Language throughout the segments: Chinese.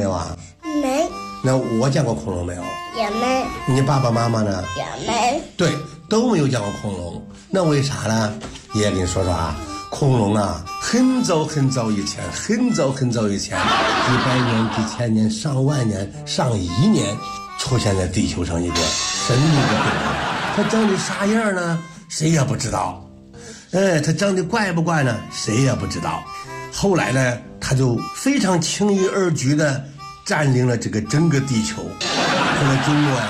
有啊？ 没。 那我见过恐龙没有？ 也没。 你爸爸妈妈呢？ 也没。 对，都没有见过恐龙。那为啥呢？爷爷跟你说说啊，恐龙啊，很早很早以前几百年、几千年、上万年、上亿年，出现在地球上一个神秘的动物。它长得啥样呢？谁也不知道。它长得怪不怪呢？谁也不知道。后来呢，它就非常轻而易举的占领了这个整个地球。后来经过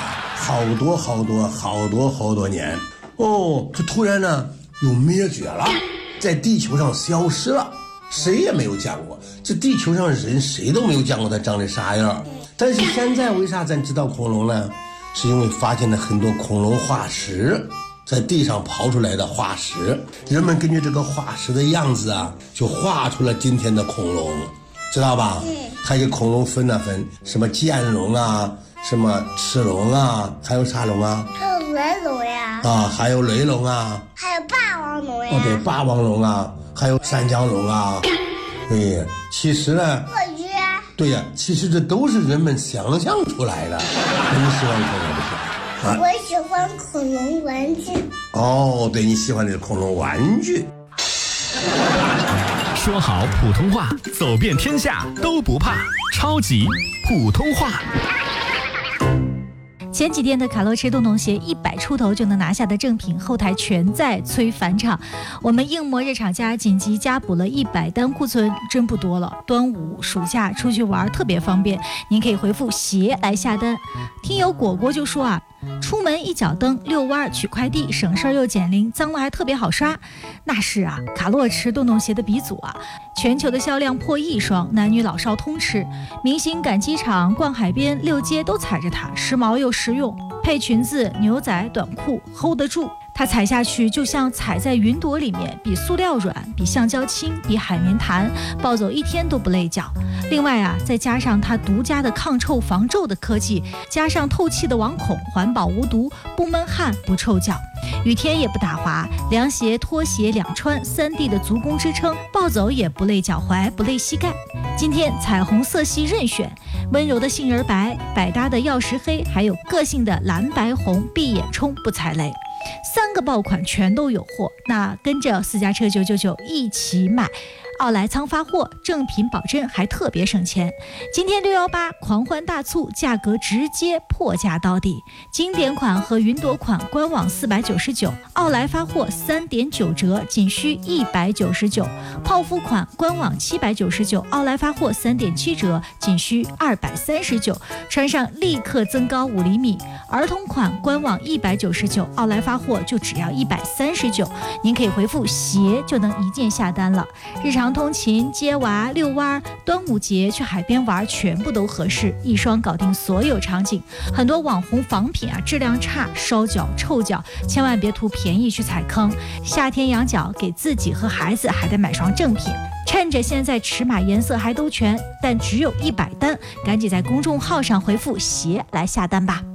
好多年，它突然呢又灭绝了，在地球上消失了，谁也没有见过。这地球上人谁都没有见过它长得啥样。但是现在为啥咱知道恐龙呢？是因为发现了很多恐龙化石，在地上刨出来的化石，人们根据这个化石的样子啊，就画出了今天的恐龙，知道吧？它给恐龙分什么剑龙啊，什么赤龙啊，还有啥龙啊？ 还有雷龙呀。 还有雷龙啊， 还有霸王龙呀。 对，霸王龙啊，还有山江龙啊。对，其实呢， 鳄鱼啊。 对呀，其实这都是人们想象出来的。你喜欢恐龙不喜欢？ 我喜欢恐龙玩具。 对，你喜欢的是恐龙玩具。 说好普通话，走遍天下都不怕。超级普通话。 前几天的卡乐吃洞洞鞋100出头就能拿下的正品，后台全在催返场。我们硬膜日厂家紧急加补了100单库存，真不多了。端午、暑假出去玩特别方便，您可以回复鞋来下单。听友果果就说啊，出门一脚蹬，遛弯取快递，省事儿又减龄，脏了还特别好刷。那是啊，卡洛驰洞洞鞋的鼻祖啊，全球的销量破1亿双，男女老少通吃。明星赶机场、逛海边、溜街都踩着它，时髦又实用，配裙子、牛仔、短裤 hold 得住。它踩下去就像踩在云朵里面，比塑料软，比橡胶轻，比海绵弹，抱走1天都不累脚。另外啊，再加上它独家的抗臭防皱的科技，加上透气的网孔，环保无毒，不闷汗不臭脚，雨天也不打滑，凉鞋拖鞋两穿，3D 的足弓支撑，抱走也不累脚踝不累膝盖。今天彩虹色系任选，温柔的杏仁白，百搭的曜石黑，还有个性的蓝白红，闭眼冲不踩雷。3个爆款全都有货，那跟着私家车999一起买，奥莱仓发货，正品保真，还特别省钱。今天618狂欢大促，价格直接破价到底。经典款和云朵款官网499，奥莱发货3.9折，仅需199。泡芙款官网799，奥莱发货3.7折，仅需239。穿上立刻增高5厘米。儿童款官网199，奥莱发货就只要139。您可以回复鞋就能一键下单了。日常通勤、接娃、遛弯、端午节去海边玩，全部都合适，一双搞定所有场景。很多网红仿品啊，质量差，烧脚、臭脚，千万别图便宜去踩坑。夏天养脚，给自己和孩子还得买双正品。趁着现在尺码颜色还都全，但只有100单，赶紧在公众号上回复鞋来下单吧。